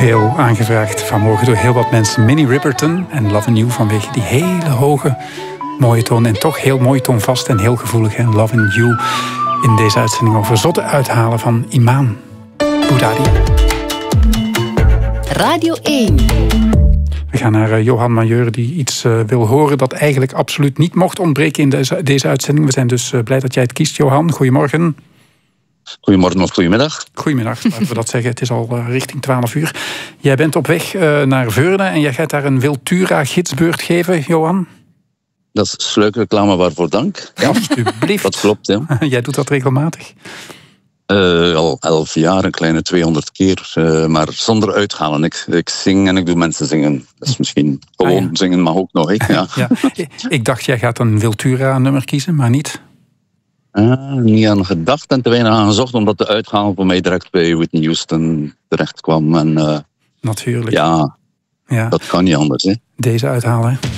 veel aangevraagd vanmorgen door heel wat mensen. Minnie Riperton en Lovin' You vanwege die hele hoge, mooie toon. En toch heel mooi toonvast en heel gevoelig. Hè? Lovin' You in deze uitzending over zotte uithalen van Imaan Boudadi. Radio 1. We gaan naar Johan Majeur die iets wil horen dat eigenlijk absoluut niet mocht ontbreken in deze uitzending. We zijn dus blij dat jij het kiest, Johan. Goedemorgen. Goedemorgen of goedemiddag. Goedemiddag, laten we dat zeggen. Het is al richting 12 uur. Jij bent op weg naar Veurne en jij gaat daar een Wiltura-gidsbeurt geven, Johan? Dat is sluikreclame, waarvoor dank. Ja, alsjeblieft. Dat klopt, ja. Jij doet dat regelmatig? Al 11 jaar, een kleine 200 keer, maar zonder uithalen. Ik zing en ik doe mensen zingen. Dat is misschien gewoon zingen mag ook nog, hè? Ja. Ja. Ik dacht, jij gaat een Wiltura-nummer kiezen, maar niet? Niet aan gedacht en te weinig aan gezocht, omdat de uitgaan voor mij direct bij Whitney Houston terecht kwam. En, natuurlijk. Ja, dat kan niet anders, hè. Deze uithalen, hè?